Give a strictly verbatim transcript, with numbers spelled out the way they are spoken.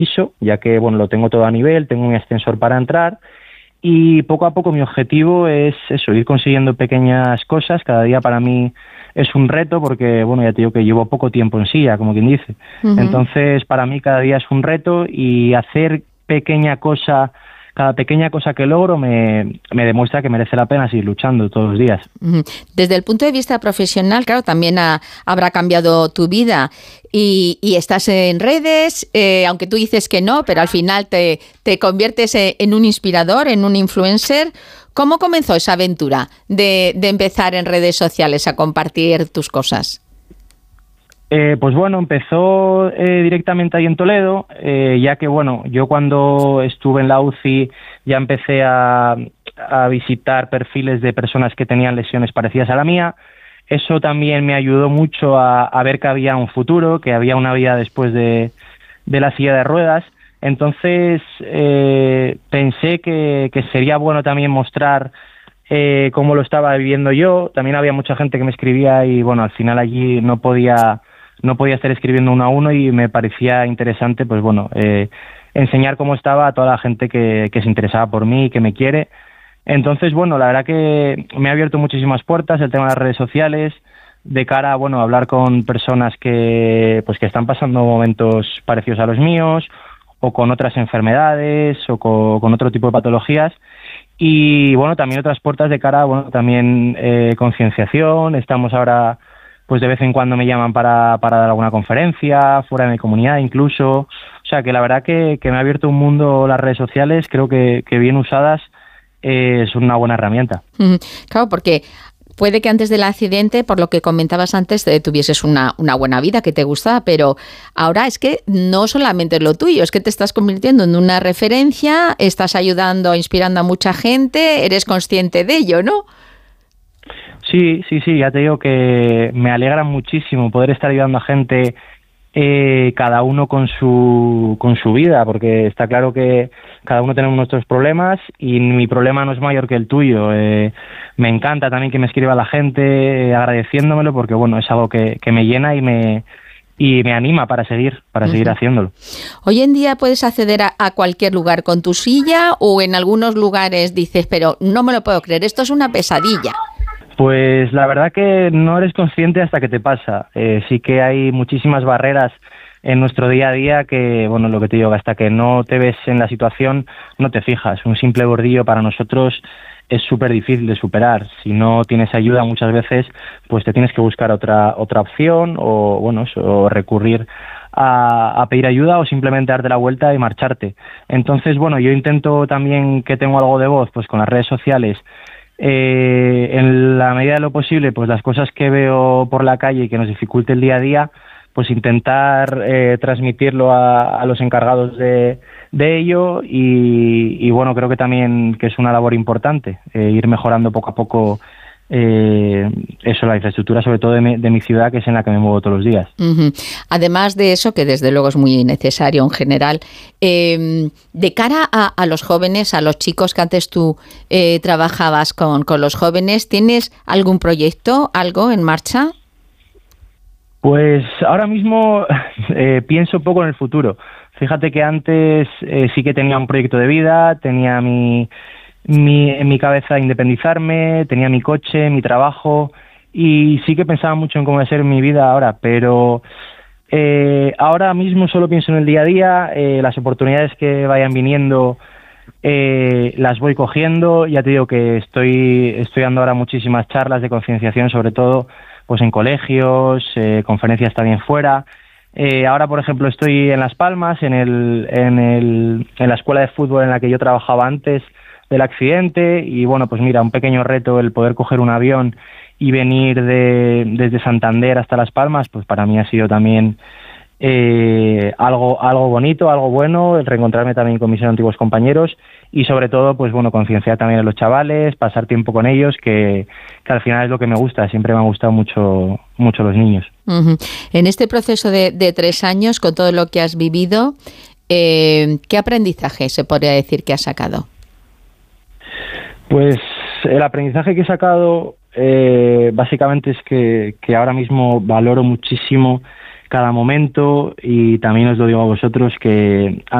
piso, ya que bueno, lo tengo todo a nivel, tengo un ascensor para entrar y poco a poco mi objetivo es eso, ir consiguiendo pequeñas cosas. Cada día para mí es un reto porque, bueno, ya te digo que llevo poco tiempo en silla, como quien dice. Uh-huh. Entonces, para mí cada día es un reto y hacer pequeña cosa, cada pequeña cosa que logro me, me demuestra que merece la pena seguir luchando todos los días. Uh-huh. Desde el punto de vista profesional, claro, también ha, habrá cambiado tu vida y, y estás en redes, eh, aunque tú dices que no, pero al final te, te conviertes en un inspirador, en un influencer. ¿Cómo comenzó esa aventura de, de empezar en redes sociales a compartir tus cosas? Eh, pues bueno, empezó eh, directamente ahí en Toledo, eh, ya que bueno, yo cuando estuve en la U C I ya empecé a, a visitar perfiles de personas que tenían lesiones parecidas a la mía. Eso también me ayudó mucho a, a ver que había un futuro, que había una vida después de, de la silla de ruedas. Entonces eh, pensé que, que sería bueno también mostrar eh, cómo lo estaba viviendo yo. También había mucha gente que me escribía y bueno, al final allí no podía no podía estar escribiendo uno a uno y me parecía interesante, pues bueno, eh, enseñar cómo estaba a toda la gente que, que se interesaba por mí y que me quiere. Entonces, bueno, la verdad que me ha abierto muchísimas puertas el tema de las redes sociales, de cara a, bueno, a hablar con personas que, pues que están pasando momentos parecidos a los míos, o con otras enfermedades, o con, con otro tipo de patologías. Y, bueno, también otras puertas de cara a, bueno, también eh, concienciación. Estamos ahora, pues de vez en cuando me llaman para, para dar alguna conferencia, fuera de mi comunidad incluso. O sea, que la verdad que, que me ha abierto un mundo las redes sociales, creo que, que bien usadas eh, es una buena herramienta. Claro, porque puede que antes del accidente, por lo que comentabas antes, eh, tuvieses una, una buena vida que te gustaba, pero ahora es que no solamente es lo tuyo, es que te estás convirtiendo en una referencia, estás ayudando, inspirando a mucha gente, eres consciente de ello, ¿no? Sí, sí, sí, ya te digo que me alegra muchísimo poder estar ayudando a gente, eh, cada uno con su con su vida, porque está claro que cada uno tenemos nuestros problemas y mi problema no es mayor que el tuyo. Eh, me encanta también que me escriba la gente eh, agradeciéndomelo, porque bueno, es algo que, que me llena y me y me anima para seguir, para uh-huh. seguir haciéndolo. Hoy en día puedes acceder a, a cualquier lugar con tu silla, o en algunos lugares dices, pero no me lo puedo creer, esto es una pesadilla. Pues la verdad que no eres consciente hasta que te pasa. Eh, sí que hay muchísimas barreras en nuestro día a día que, bueno, lo que te digo, hasta que no te ves en la situación no te fijas. Un simple bordillo para nosotros es súper difícil de superar. Si no tienes ayuda muchas veces, pues te tienes que buscar otra otra opción o, bueno, eso, o recurrir a, a pedir ayuda o simplemente darte la vuelta y marcharte. Entonces, bueno, yo intento también, que tengo algo de voz, pues con las redes sociales, Eh, en la medida de lo posible, pues las cosas que veo por la calle y que nos dificulte el día a día, pues intentar eh, transmitirlo a, a los encargados de, de ello y, y bueno, creo que también que es una labor importante, eh, ir mejorando poco a poco eh, eso, la infraestructura, sobre todo de mi, de mi ciudad, que es en la que me muevo todos los días. Uh-huh. Además de eso, que desde luego es muy necesario en general, eh, de cara a, a los jóvenes, a los chicos que antes tú eh, trabajabas con, con los jóvenes, ¿tienes algún proyecto, algo en marcha? Pues ahora mismo eh, pienso poco en el futuro. Fíjate que antes eh, sí que tenía un proyecto de vida, tenía mi... Mi, en mi cabeza independizarme, tenía mi coche, mi trabajo y sí que pensaba mucho en cómo va a ser mi vida ahora, pero eh, ahora mismo solo pienso en el día a día, eh, las oportunidades que vayan viniendo eh, las voy cogiendo. Ya te digo que estoy, estoy dando ahora muchísimas charlas de concienciación, sobre todo pues en colegios, eh, conferencias también fuera. Eh, ahora, por ejemplo, estoy en Las Palmas, en, el, en, el, en la escuela de fútbol en la que yo trabajaba antes del accidente y bueno, pues mira, un pequeño reto el poder coger un avión y venir de, desde Santander hasta Las Palmas, pues para mí ha sido también eh, algo algo bonito, algo bueno, el reencontrarme también con mis antiguos compañeros y sobre todo, pues bueno, concienciar también a los chavales, pasar tiempo con ellos, que, que al final es lo que me gusta, siempre me han gustado mucho, mucho los niños. Uh-huh. En este proceso de, de tres años, con todo lo que has vivido, eh, ¿qué aprendizaje se podría decir que has sacado? Pues el aprendizaje que he sacado eh, básicamente es que, que ahora mismo valoro muchísimo cada momento, y también os lo digo a vosotros que